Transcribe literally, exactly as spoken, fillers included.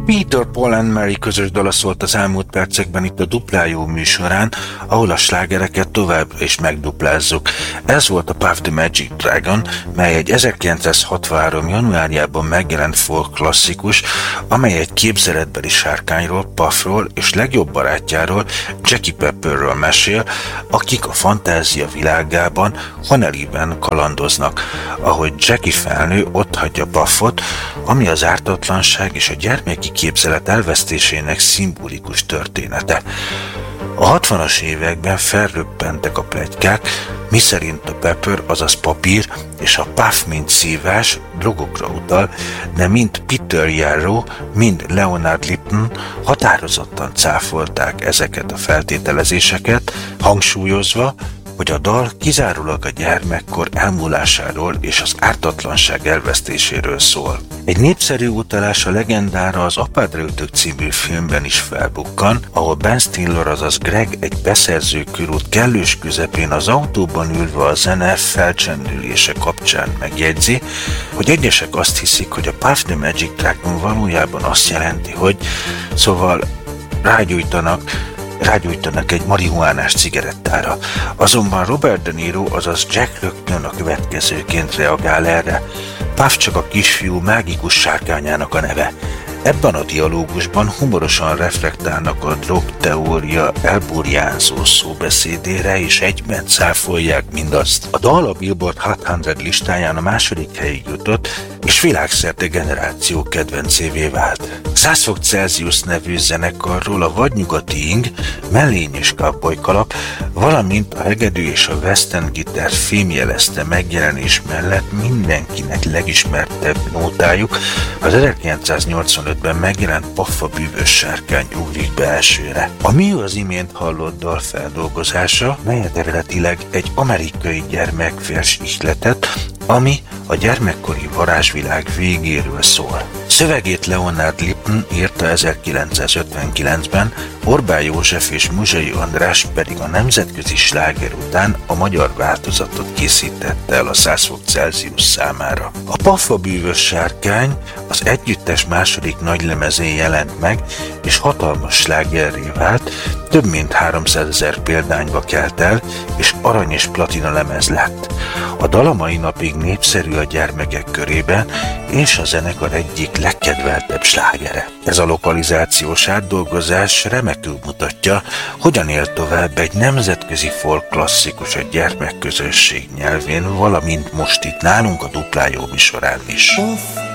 Peter, Paul and Mary közös dala szólt az elmúlt percekben itt a Duplájó műsorán, ahol a slágereket továbbra is megduplázzuk. Ez volt a Puff the Magic Dragon, mely egy ezerkilencszázhatvanhárom. januárjában megjelent folk klasszikus, amely egy képzeletbeli sárkányról, Puffról és legjobb barátjáról, Jackie Pepperről mesél, akik a fantázia világában Honoluluben kalandoznak, ahogy Jackie felnő, otthagyja Puffot, ami az ártatlanság és a gyermeki képzelet elvesztésének szimbolikus története. A hatvanas években felröppentek a pletykák, miszerint a Pepper, azaz papír, és a Puff, mint szívás, drogokra utal, de mind Peter Yarrow, mind Leonard Lipton határozottan cáfolták ezeket a feltételezéseket, hangsúlyozva, hogy a dal kizárólag a gyermekkor elmúlásáról és az ártatlanság elvesztéséről szól. Egy népszerű utalás a legendára az Apádröltök című filmben is felbukkan, ahol Ben Stiller, azaz Greg egy beszerző körút kellős közepén az autóban ülve a zene felcsendülése kapcsán megjegyzi, hogy egyesek azt hiszik, hogy a Puff the Magic Dragon valójában azt jelenti, hogy szóval rágyújtanak, rágyújtanak egy marihuánás cigarettára. Azonban Robert De Niro, azaz Jack rögtön a következőként reagál erre. Puff csak a kisfiú mágikus sárkányának a neve. Ebben a dialógusban humorosan reflektálnak a drogteória elburjánzó szóbeszédére, és egyben cáfolják mindazt. A dal a Billboard Hot száz listáján a második helyig jutott, és világszerte generáció kedvencévé vált. száz fok Celsius nevű zenekarról a vadnyugati ing, mellény és cowboy kalap, valamint a hegedű és a western gitár fémjelezte megjelenés mellett mindenkinek legismertebb nótájuk az ezerkilencszáznyolcvanötben megjelent Puff a bűvös sárkány ugrik be elsőre. A mi az imént hallott dal feldolgozása, melyet eredetileg egy amerikai gyermekvers ihletett, ami a gyermekkori varázsvilág végéről szól. Szövegét Leonard Lipton írta ezerkilencszázötvenkilencben, Orbán József és Muzsai András pedig a nemzetközi sláger után a magyar változatot készítette el a száz fok Celsius számára. A Puff a bűvös sárkány az együttes második nagylemezén jelent meg, és hatalmas slágerré vált, több mint háromszázezer példányba kelt el, és arany és platina lemez lett. A dal a mai napig népszerű a gyermekek körében, és a zenekar egyik legkedveltebb slágere. Ez a lokalizációs átdolgozás remekül mutatja, hogyan él tovább egy nemzetközi folk klasszikus a gyermekközösség nyelvén, valamint most itt nálunk a Duplájó műsorán is. Puff